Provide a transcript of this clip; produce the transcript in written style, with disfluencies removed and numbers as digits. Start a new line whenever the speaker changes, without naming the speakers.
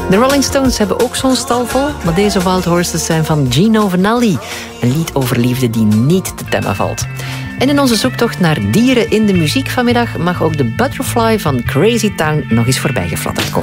De Rolling Stones hebben ook zo'n stal vol, maar deze Wild Horses zijn van Gino Vanelli. Een lied over liefde die niet te temmen valt. En in onze zoektocht naar dieren in de muziek vanmiddag mag ook de Butterfly van Crazy Town nog eens voorbij gefladderd komen.